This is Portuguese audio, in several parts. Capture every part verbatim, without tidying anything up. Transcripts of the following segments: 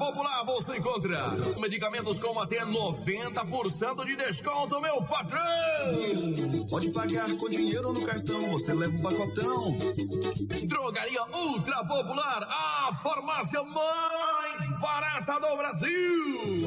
Popular você encontra medicamentos com até noventa por cento de desconto, meu patrão! Pode pagar com dinheiro ou no cartão, você leva um pacotão. Drogaria Ultra Popular, a farmácia mais barata do Brasil.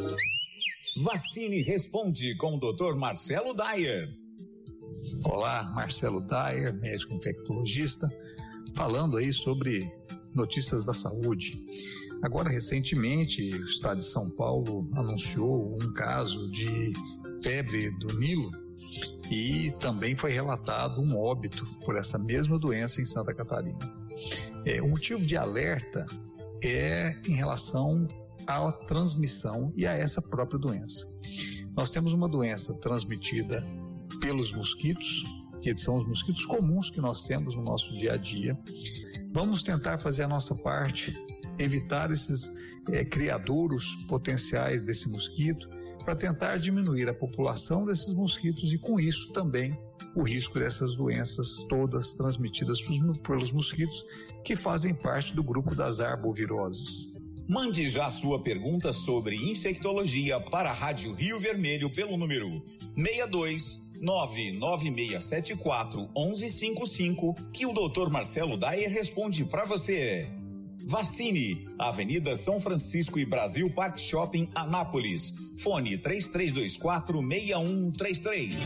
Vacine Responde com o doutor Marcelo Dyer. Olá, Marcelo Dyer, médico infectologista, falando aí sobre notícias da saúde. Agora, recentemente, o estado de São Paulo anunciou um caso de febre do Nilo e também foi relatado um óbito por essa mesma doença em Santa Catarina. É, o motivo de alerta é em relação à transmissão e a essa própria doença. Nós temos uma doença transmitida pelos mosquitos, que são os mosquitos comuns que nós temos no nosso dia a dia. Vamos tentar fazer a nossa parte, evitar esses é, criadouros potenciais desse mosquito, para tentar diminuir a população desses mosquitos e com isso também o risco dessas doenças todas transmitidas pelos mosquitos que fazem parte do grupo das arboviroses. Mande já sua pergunta sobre infectologia para a Rádio Rio Vermelho pelo número seis dois nove nove seis sete quatro um um cinco cinco que o doutor Marcelo Dyer responde para você. Vacine, Avenida São Francisco e Brasil Park Shopping, Anápolis. Fone três três dois quatro seis um três três.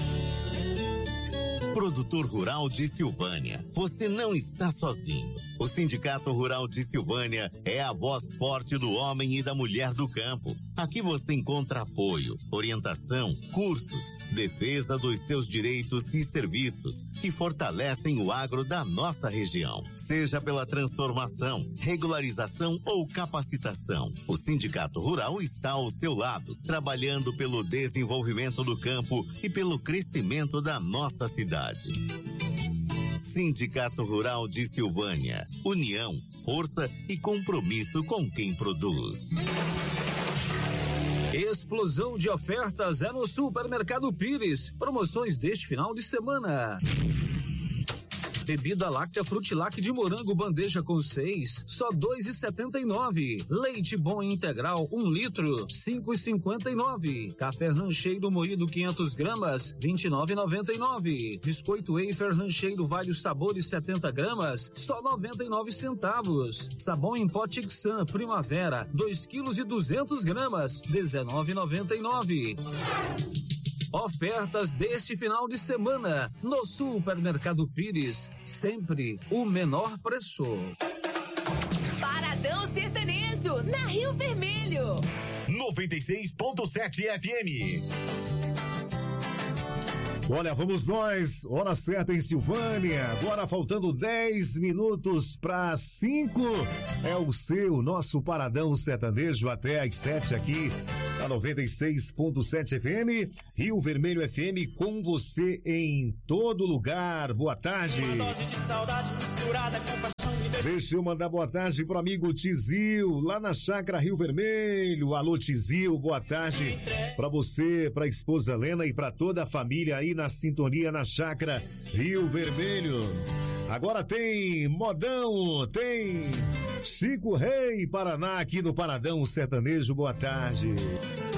Produtor Rural de Silvânia, você não está sozinho. O Sindicato Rural de Silvânia é a voz forte do homem e da mulher do campo. Aqui você encontra apoio, orientação, cursos, defesa dos seus direitos e serviços que fortalecem o agro da nossa região. Seja pela transformação, regularização ou capacitação, o Sindicato Rural está ao seu lado, trabalhando pelo desenvolvimento do campo e pelo crescimento da nossa cidade. Sindicato Rural de Silvânia. União, força e compromisso com quem produz. Explosão de ofertas é no Supermercado Pires. Promoções deste final de semana. Bebida láctea Frutilac de morango bandeja com seis, só dois e setenta e nove. Leite bom integral um litro, cinco e cinquenta e nove. Café rancheiro moído quinhentas gramas, vinte e nove e noventa e nove. Biscoito wafer rancheiro vários sabores setenta gramas, só noventa e nove centavos. Sabão em pó Tixan Primavera, dois quilos e duzentas gramas, dezenove e noventa e nove. Ofertas deste final de semana no Supermercado Pires, sempre o menor preço. Paradão Sertanejo, na Rio Vermelho. noventa e seis ponto sete F M. Olha, vamos nós, hora certa em Silvânia, agora faltando dez minutos para cinco, é o seu, nosso Paradão Sertanejo até às sete aqui, na noventa e seis ponto sete F M, Rio Vermelho F M, com você em todo lugar. Boa tarde. Uma dose de saudade misturada com paixão. Deixa eu mandar boa tarde pro amigo Tizil, lá na Chácara Rio Vermelho. Alô Tizil, boa tarde pra você, pra esposa Helena e pra toda a família aí na sintonia na Chácara Rio Vermelho. Agora tem modão, tem Chico Rei Paraná aqui no Paradão Sertanejo. Boa tarde.